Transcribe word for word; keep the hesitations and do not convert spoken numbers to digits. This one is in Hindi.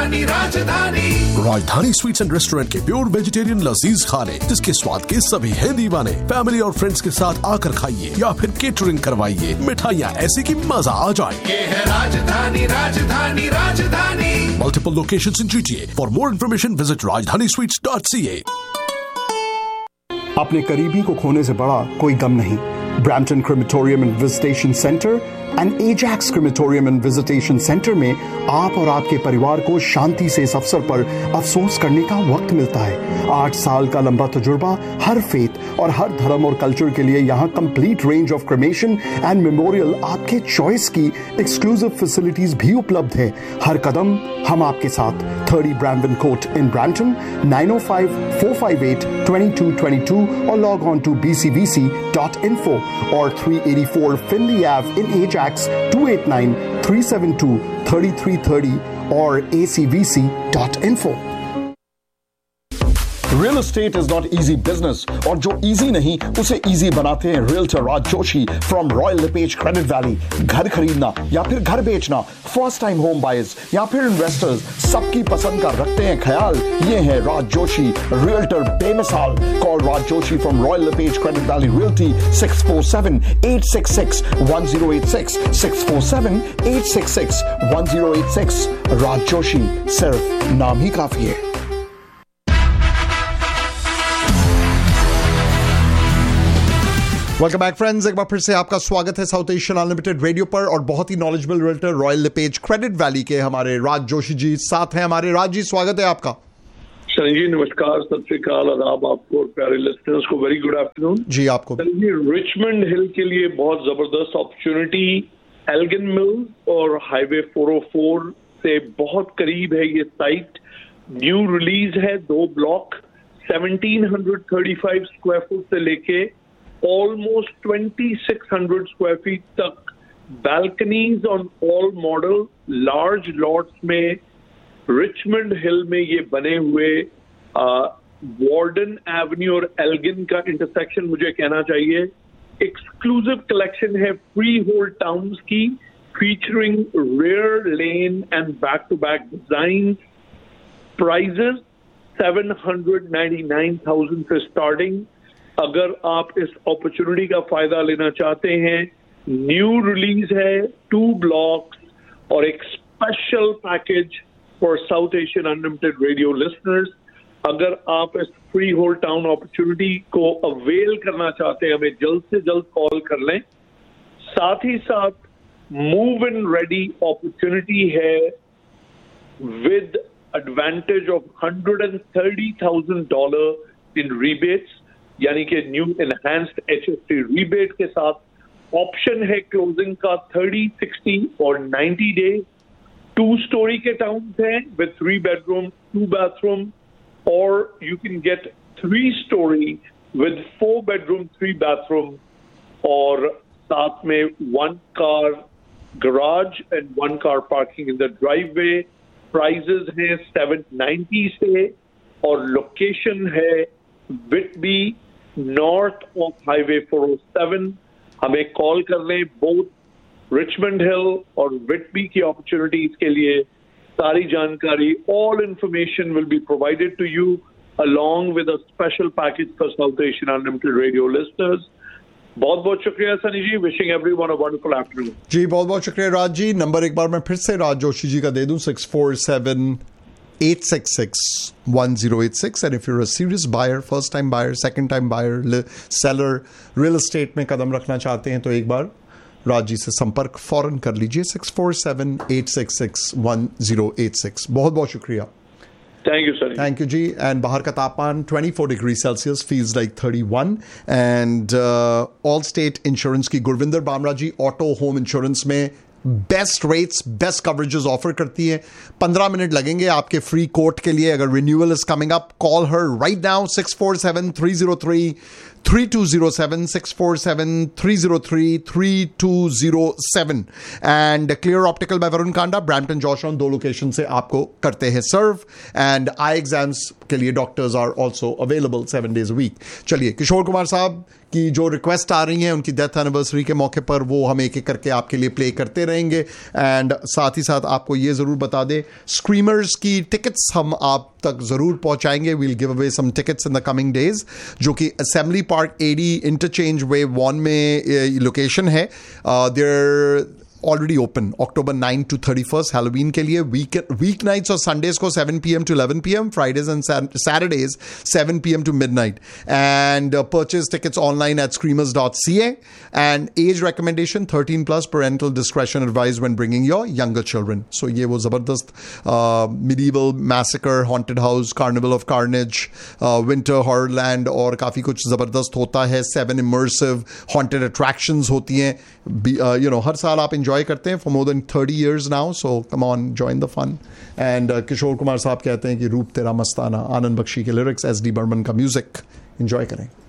राजधानी राजधानी राजधानी स्वीट्स एंड रेस्टोरेंट के प्योर वेजिटेरियन लजीज खाने, जिसके स्वाद के सभी हैं दीवाने। फैमिली और फ्रेंड्स के साथ आकर खाइए या फिर केटरिंग करवाइए। मिठाइयाँ ऐसी कि मजा आ जाए। ये है राजधानी राजधानी राजधानी। Multiple locations in GTA. For more information visit राजधानी स्वीट्स डॉट सी ए। अपने करीबी को खोने से बड़ा कोई गम नहीं। Brampton crematorium and visitation centre and Ajax crematorium and visitation centre में आप और आपके परिवार को शांति से इस अवसर पर अफसोस करने का वक्त मिलता है। आठ साल का लंबा तजुर्बा, हर फेथ और हर धर्म और कल्चर के लिए यहाँ complete range of cremation and memorial आपके चॉइस की एक्सक्लूसिव फैसिलिटीज भी उपलब्ध है। हर कदम हम आपके साथ। Thirty Brampton court in Brampton, nine O five four five eight to to to to और log on to B C B C dot info और three eighty four Finley Ave in Ajax, two eight nine, three seven two, three three three zero or a c v c dot info. Real estate is not easy business, और जो इजी नहीं उसे इजी बनाते हैं realtor Raj Joshi from royal lipase credit valley. घर खरीदना या फिर घर बेचना, फर्स्ट टाइम होम बायर्स या फिर इन्वेस्टर्स, सबकी पसंद का रखते हैं ख्याल। ये है राज जोशी, रियल्टर बेमिसाल। Call Raj Joshi from royal lipase credit valley realty six four seven eight six six one zero eight six six four seven eight six six one zero eight six. राज जोशी, सिर्फ नाम ही काफी है। वेलकम बैक फ्रेंड्स, एक बार फिर से आपका स्वागत है साउथ एशियन अनलिमिटेड रेडियो पर। और बहुत ही knowledgeable realtor royal lipase credit valley के हमारे राज जोशी जी साथ हैं हमारे। राज जी, स्वागत है आपका। सनी जी नमस्कार, सत श्री अकाल, आदाब आपको और प्यारे लिसनर्स को। वेरी गुड आफ्टरनून जी आपको। सनी जी, रिचमंड हिल के लिए बहुत जबरदस्त अपॉर्चुनिटी एल्गिन मिल और हाईवे फोर ओ फोर से बहुत करीब है। ये साइट न्यू रिलीज है, दो block seventeen hundred thirty five square foot से लेके almost twenty six hundred square feet तक। Balconies on all model large lots में रिचमंड हिल में ये बने हुए। वार्डन एवेन्यू और एल्गिन का इंटरसेक्शन मुझे कहना चाहिए। एक्सक्लूसिव कलेक्शन है फ्री होल्ड टाउन्स की, featuring rare lane and back to back design. Prices seven hundred ninety nine thousand से स्टार्टिंग। अगर आप इस अपॉर्चुनिटी का फायदा लेना चाहते हैं, न्यू रिलीज है, टू ब्लॉक्स और एक special package for south Asian unlimited radio listeners. अगर आप इस फ्री होल्ड टाउन अपॉर्चुनिटी को अवेल करना चाहते हैं, हमें जल्द से जल्द कॉल कर लें। साथ ही साथ मूव इन रेडी अपॉर्चुनिटी है with advantage of hundred and thirty thousand dollar in rebates, यानी कि new enhanced H S T rebate के साथ। ऑप्शन है क्लोजिंग का थर्टी, सिक्सटी और नाइन्टी डेज। टू स्टोरी के टाउन्स हैं with three bedroom, to bathroom, और you can get three story with four bedroom, three bathroom और साथ में one car garage and one car parking in the driveway. Prices हैं सेवन नाइन्टी से और लोकेशन है विटबी, north of highway four O seven. हमें कॉल कर लें। बोथ रिचमंड हिल और विटबी की अपॉर्चुनिटीज के लिए सारी जानकारी, all information will be provided to you along with a special package for South Asian Unlimited Radio listeners. बहुत बहुत शुक्रिया सनी जी। Wishing everyone a wonderful afternoon. जी बहुत बहुत शुक्रिया राज जी। नंबर एक बार मैं फिर से राज जोशी जी का दे दूं, six four seven eight six six one zero eight six. And if you're a serious buyer, first time buyer, second time buyer, seller, real estate में कदम रखना चाहते हैं तो एक बार राज जी से संपर्क फौरन कर लीजिए। Six four seven eight six six one zero eight six. बहुत बहुत शुक्रिया। Thank you sir. Thank you ji. And बाहर का तापमान twenty four degree Celsius, feels like thirty one. And all state insurance की गुरविंदर बामरा जी ऑटो होम इंश्योरेंस में best rates, best coverages offer करती है। पंद्रह मिनट लगेंगे आपके फ्री कोट के लिए। अगर renewal is coming up, call her right now, six four seven three zero three three two zero seven, six four seven, three zero three, three two zero seven. And clear optical bye Varun Kanda, Brampton Georgetown, दो लोकेशन से आपको करते हैं सर्व. एंड आई एग्जाम्स के लिए doctors are also available seven days a week. चलिए, किशोर कुमार साहब की जो रिक्वेस्ट आ रही हैं उनकी डेथ एनिवर्सरी के मौके पर, वो हम एक एक करके आपके लिए प्ले करते रहेंगे. एंड साथ ही साथ आपको ये ज़रूर बता दें, स्क्रीमर्स की टिकट्स हम आप तक ज़रूर पहुंचाएंगे. We'll give away some tickets in the coming days, जो कि assembly park AD interchange way one में लोकेशन है. There already open October ninth to thirty-first Halloween के लिए. week weeknights और Sundays को seven p.m. to eleven p.m. Fridays and Saturdays seven p.m. to midnight. And uh, purchase tickets online at screamers dot c a. And age recommendation thirteen plus, parental discretion advised when bringing your younger children. So ये वो ज़बरदस्त uh, medieval massacre, haunted house, carnival of carnage, uh, winter horrorland और काफ़ी कुछ ज़बरदस्त होता है. seven immersive haunted attractions होती हैं. uh, you know हर साल आप enjoy करते हैं for more than thirty years now. So come on, join the fun. And uh, Kishore Kumar साहब कहते हैं कि रूप तेरा मस्ताना, आनंद बख्शी के लिरिक्स, एस डी बर्मन का म्यूजिक, एंजॉय करें.